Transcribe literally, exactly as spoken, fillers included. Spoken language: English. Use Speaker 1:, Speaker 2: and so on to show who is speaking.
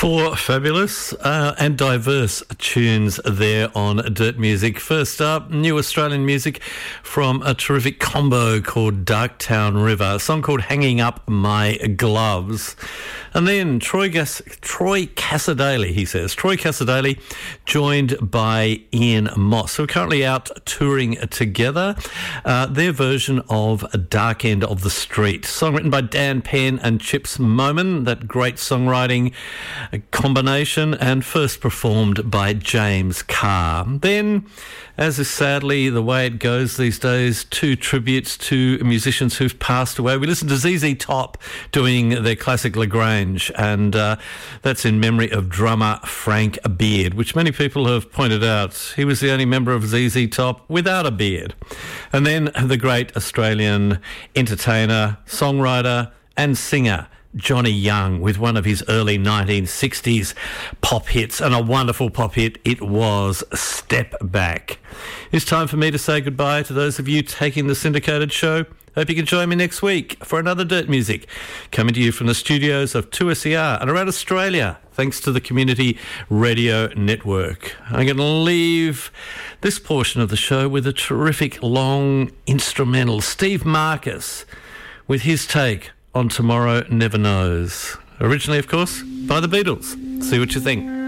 Speaker 1: Four fabulous uh, and diverse tunes there on Dirt Music. First up, new Australian music from a terrific combo called Darktown River, a song called Hanging Up My Gloves. And then Troy, Gas- Troy Cassar-Daley, he says. Troy Cassar-Daley, joined by Ian Moss, who are currently out touring together. Uh, their version of Dark End of the Street. Song written by Dan Penn and Chips Moman, that great songwriting combination, and first performed by James Carr. Then, as is sadly the way it goes these days, two tributes to musicians who've passed away. We listened to Z Z Top doing their classic LaGrange, and uh, that's in memory of drummer Frank Beard, which many people have pointed out. He was the only member of Z Z Top without a beard. And then the great Australian entertainer, songwriter and singer Johnny Young, with one of his early nineteen sixties pop hits, and a wonderful pop hit it was, Step Back. It's time for me to say goodbye to those of you taking the syndicated show. Hope you can join me next week for another Dirt Music, coming to you from the studios of two S E R and around Australia, thanks to the Community Radio Network. I'm going to leave this portion of the show with a terrific long instrumental. Steve Marcus with his take on Tomorrow Never Knows. Originally, of course, by the Beatles. See what you think.